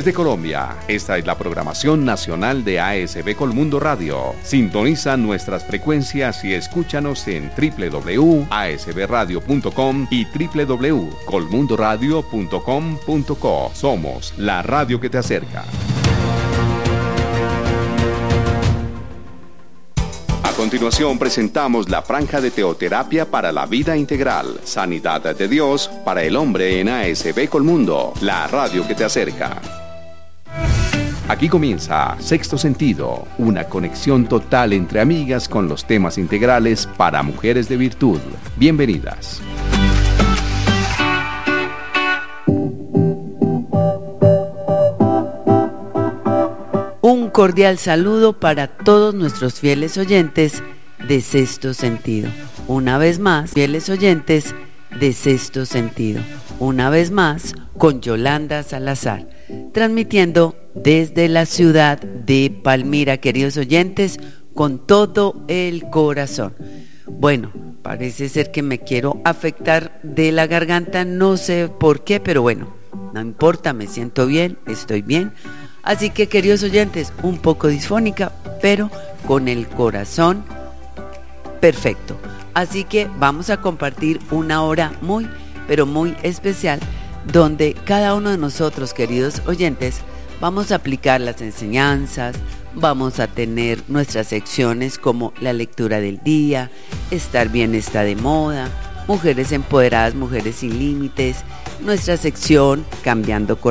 Desde Colombia, esta es la programación nacional de ASB Colmundo Radio. Sintoniza nuestras frecuencias y escúchanos en www.asbradio.com y www.colmundoradio.com.co. Somos la radio que te acerca. A continuación presentamos la franja de teoterapia para la vida integral, sanidad de Dios para el hombre en ASB Colmundo, la radio que te acerca. Aquí comienza Sexto Sentido, una conexión total entre amigas con los temas integrales para mujeres de virtud. Bienvenidas. Un cordial saludo para todos nuestros fieles oyentes de Sexto Sentido. Una vez más, fieles oyentes de Sexto Sentido. Una vez más, con Yolanda Salazar, transmitiendo desde la ciudad de Palmira, queridos oyentes, con todo el corazón. Bueno, parece ser que me quiero afectar de la garganta, no sé por qué, pero bueno, no importa, me siento bien, estoy bien. Así que, queridos oyentes, un poco disfónica, pero con el corazón perfecto. Así que vamos a compartir una hora muy, pero muy especial, donde cada uno de nosotros, queridos oyentes, vamos a aplicar las enseñanzas, vamos a tener nuestras secciones como la lectura del día, estar bien está de moda, mujeres empoderadas, mujeres sin límites, nuestra sección Cambiando